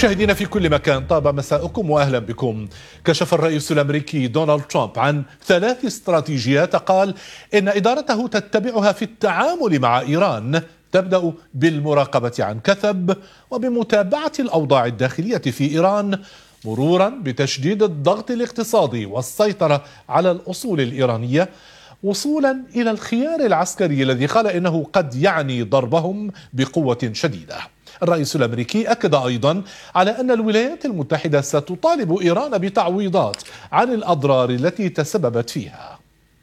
مشاهدينا في كل مكان، طاب مساءكم وأهلا بكم. كشف الرئيس الأمريكي دونالد ترامب عن 3 استراتيجيات قال إن إدارته تتبعها في التعامل مع إيران، تبدأ بالمراقبة عن كثب وبمتابعة الأوضاع الداخلية في إيران، مرورا بتشديد الضغط الاقتصادي والسيطرة على الأصول الإيرانية، وصولا إلى الخيار العسكري الذي قال إنه قد يعني ضربهم بقوة شديدة. الرئيس الأمريكي أكد أيضا على أن الولايات المتحدة ستطالب إيران بتعويضات عن الأضرار التي تسببت فيها.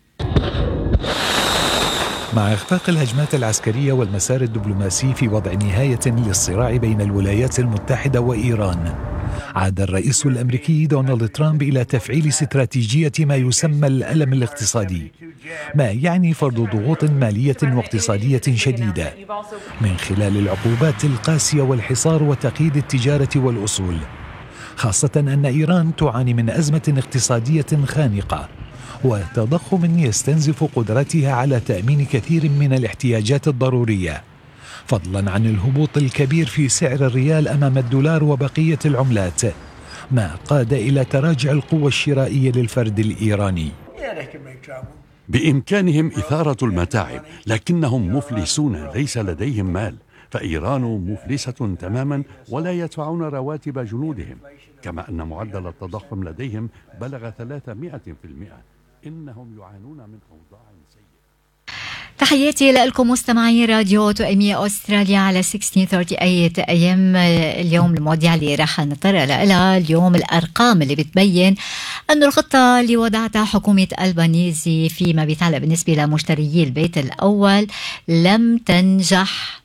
مع إخفاق الهجمات العسكرية والمسار الدبلوماسي في وضع نهاية للصراع بين الولايات المتحدة وإيران، عاد الرئيس الأمريكي دونالد ترامب إلى تفعيل استراتيجية ما يسمى الألم الاقتصادي، ما يعني فرض ضغوط مالية واقتصادية شديدة من خلال العقوبات القاسية والحصار وتقييد التجارة والأصول، خاصة أن إيران تعاني من أزمة اقتصادية خانقة وتضخم يستنزف قدرتها على تأمين كثير من الاحتياجات الضرورية، فضلا عن الهبوط الكبير في سعر الريال أمام الدولار وبقية العملات، ما قاد إلى تراجع القوة الشرائية للفرد الإيراني. بإمكانهم إثارة المتاعب، لكنهم مفلسون، ليس لديهم مال، فإيران مفلسة تماما ولا يدفعون رواتب جنودهم، كما أن معدل التضخم لديهم بلغ 300%. إنهم يعانون من أوضاع سيئة. تحياتي لكم مستمعي راديو توأمية أستراليا على 1638 AM. اليوم المواضيع اللي راح نطرق لها اليوم الأرقام اللي بتبين أن الخطة اللي وضعتها حكومة ألبانيزي فيما بيتعلق بالنسبة لمشتريي البيت الأول لم تنجح،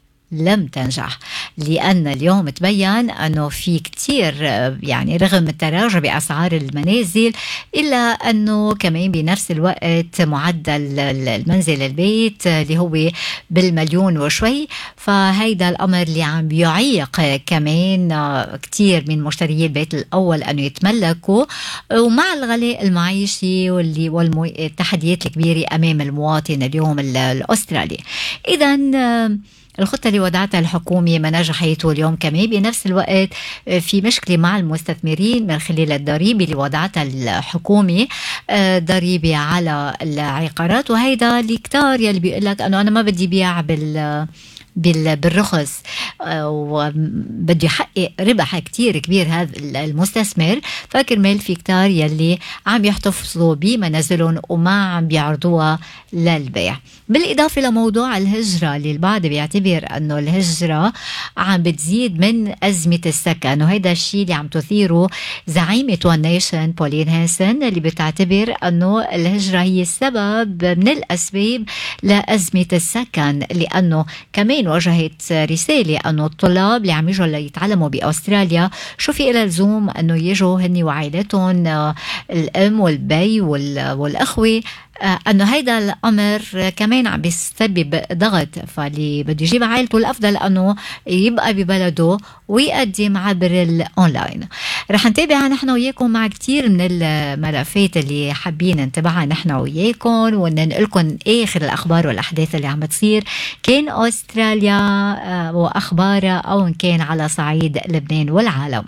لأن اليوم تبين أنه في كتير، يعني رغم التراجع بأسعار المنازل، إلا أنه كمان بنفس الوقت معدل المنزل البيت اللي هو بالمليون وشوي، فهيدا الأمر اللي عم بيعيق كمان كتير من مشتريي البيت الأول أنه يتملكوا، ومع الغلاء المعيشي والتحديات الكبيرة أمام المواطن اليوم الأسترالي. إذن الخطة اللي وضعتها الحكومة ما نجحت، واليوم كمان بنفس الوقت في مشكلة مع المستثمرين من خلال الضريبة اللي وضعتها الحكومة، ضريبة على العقارات، وهيدا اللي كتار يلي بيقول لك أنه أنا ما بدي بيع بالرخص وبده يحقق ربح كتير كبير هذا المستثمر، فكرمال في كتار يلي عم يحتفظوا بمنازلهم وما عم بيعرضوها للبيع. بالإضافة لموضوع الهجرة اللي البعض بيعتبر أنه الهجرة عم بتزيد من أزمة السكن، وهذا الشيء اللي عم تثيره زعيمة وان نيشن بولين هانسن، اللي بتعتبر أنه الهجرة هي السبب من الأسباب لأزمة السكن، لأنه كمان وجهت رسالة أنه الطلاب اللي عم يجوا ليتعلموا بأستراليا شو في إلى لزوم أنه يجوا هني وعائلتهم، الأم والبي والأخوة، أنه هيدا الأمر كمان عم بيسبب ضغط، فاللي بده يجيب عائلته الأفضل أنه يبقى ببلده ويقدم عبر الأونلاين. رح نتابع نحن وياكم مع كتير من الملفات اللي حابين نتابعها نحن وياكم، وننقلكم آخر الأخبار والأحداث اللي عم تصير كان أستراليا وأخبارها أو كان على صعيد لبنان والعالم.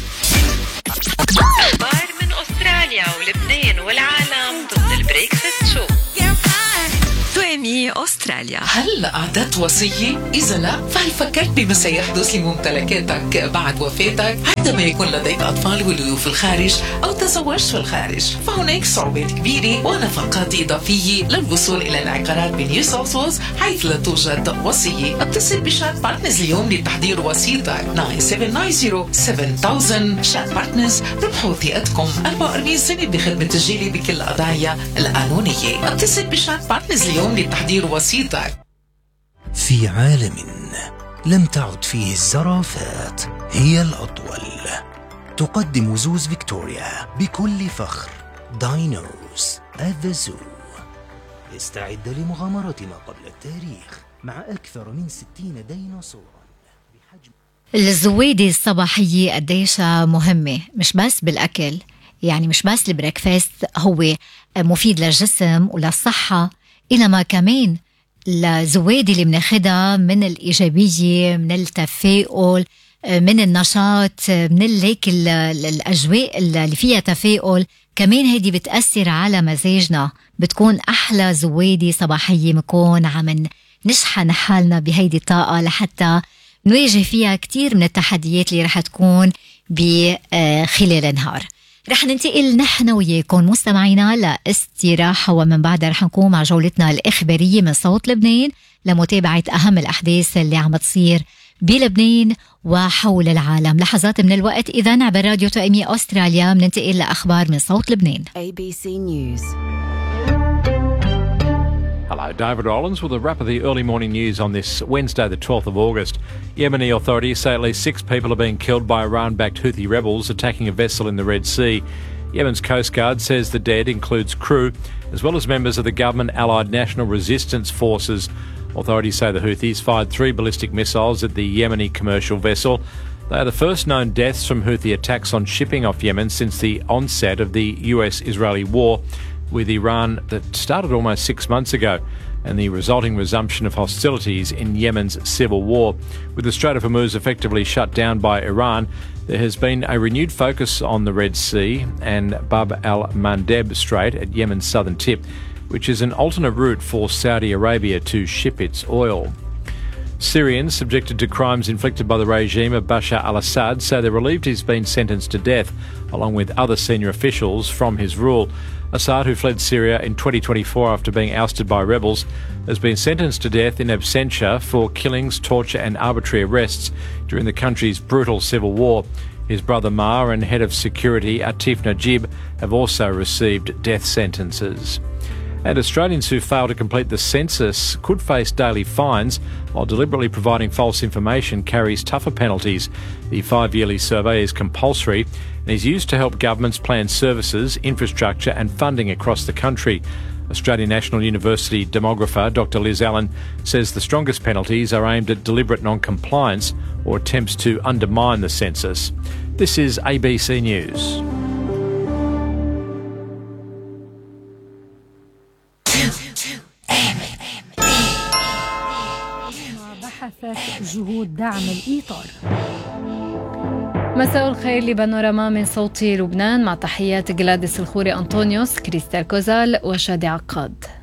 أخبار من أستراليا ولبنان والعالم ضمن البريكفاست شو. توأمية أستراليا. هل أعددت وصية؟ إذا لا، فهل فكرت بما سيحدث لممتلكاتك بعد وفاتك عندما يكون لديك أطفال ولدوا في الخارج أو تزوجت في الخارج؟ فهناك صعوبات كبيرة ونفقات إضافية للوصول إلى العقارات بنيو ساوث ويلز حيث لا توجد وصية. اتصل بشات بارتنرز اليوم لتحضير وصيتك 97907000. شات بارتنرز، ربحوا ثقتكم 44 سنة بخدمة تسجيلي بكل القضايا القانونية. اتصل بشات بارتنرز اليوم لتحضير وسيطك. في عالم لم تعد فيه الزرافات هي الأطول، تقدم زوز فيكتوريا بكل فخر داينوز at the zoo. استعد لمغامرة ما قبل التاريخ مع أكثر من 60 ديناصورا بحجم. الزوادة الصباحية قديش مهمة، مش بس بالأكل، يعني مش بس البريكفاست هو مفيد للجسم وللصحة، إنما كمان الزوادة اللي بناخدها من الإيجابية، من التفاؤل، من النشاط، من هيك الأجواء اللي فيها تفاؤل. كمان هيدي بتأثر على مزاجنا، بتكون أحلى زوادي صباحية بنكون عم نشحن حالنا بهيدي الطاقة لحتى نواجه فيها كتير من التحديات اللي رح تكون بخلال النهار. رح ننتقل نحن وياكم مستمعينا لاستراحة، ومن بعدها رح نكون مع جولتنا الإخبارية من صوت لبنان لمتابعة أهم الأحداث اللي عم تصير بلبنان وحول العالم. لحظات من الوقت إذن عبر راديو توأمي أستراليا بننتقل لأخبار من صوت لبنان. ABC News. Hello, David Rollins with a wrap of the early morning news on this Wednesday, the 12th of August. Yemeni authorities say at least 6 people are being killed by Iran-backed Houthi rebels attacking a vessel in the Red Sea. Yemen's Coast Guard says the dead includes crew, as well as members of the government-allied National Resistance Forces. Authorities say the Houthis fired 3 ballistic missiles at the Yemeni commercial vessel. They are the first known deaths from Houthi attacks on shipping off Yemen since the onset of the US-Israeli war with Iran that started almost 6 months ago, and the resulting resumption of hostilities in Yemen's civil war. With the Strait of Hormuz effectively shut down by Iran, there has been a renewed focus on the Red Sea and Bab al-Mandeb Strait at Yemen's southern tip, which is an alternate route for Saudi Arabia to ship its oil. Syrians subjected to crimes inflicted by the regime of Bashar al-Assad say they're relieved he's been sentenced to death, along with other senior officials from his rule. Assad, who fled Syria in 2024 after being ousted by rebels, has been sentenced to death in absentia for killings, torture and arbitrary arrests during the country's brutal civil war. His brother Mar and head of security Atif Najib have also received death sentences. And Australians who fail to complete the census could face daily fines, while deliberately providing false information carries tougher penalties. The 5-yearly survey is compulsory and is used to help governments plan services, infrastructure and funding across the country. Australian National University demographer Dr Liz Allen says the strongest penalties are aimed at deliberate non-compliance or attempts to undermine the census. This is ABC News. جهود دعم الإيطار. مساء الخير لبانوراما من صوت لبنان، مع تحيات جلاديس الخوري أنطونيوس، كريستال كوزال وشادي عقاد.